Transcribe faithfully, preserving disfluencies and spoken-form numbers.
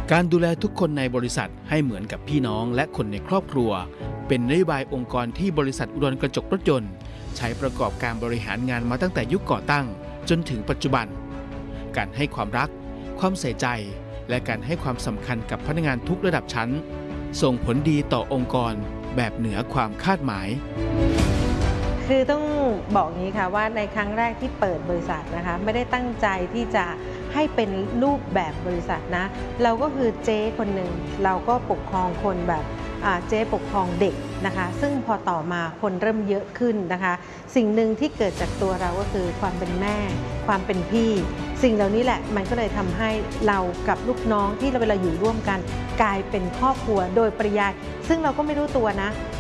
การดูแลทุกคนในบริษัทให้เหมือนกับพี่น้องและคนในครอบครัวเป็นนโยบายองค์กรที่บริษัทอุดรกระจกรถยนต์ใช้ประกอบการบริหารงานมาตั้งแต่ยุคก่อตั้งจนถึงปัจจุบันการให้ความรักความใส่ใจและการให้ความสำคัญกับพนักงานทุกระดับชั้นส่งผลดีต่อองค์กรแบบเหนือความคาดหมายคือต้องบอกอย่างนี้ค่ะว่าในครั้งแรกที่เปิดบริษัทนะคะไม่ได้ตั้งใจที่จะให้เป็นรูปแบบบริษัทนะเราก็คือเจ๊คนหนึ่งเราก็ปกครองคนแบบเจ๊ปกครองเด็กนะคะซึ่งพอต่อมาคนเริ่มเยอะขึ้นนะคะสิ่งหนึ่งที่เกิดจากตัวเราก็คือความเป็นแม่ความเป็นพี่สิ่งเหล่านี้แหละมันก็เลยทำให้เรากับลูกน้องที่เราเวลาอยู่ร่วมกันกลายเป็นครอบครัวโดยปริยายซึ่งเราก็ไม่รู้ตัวนะ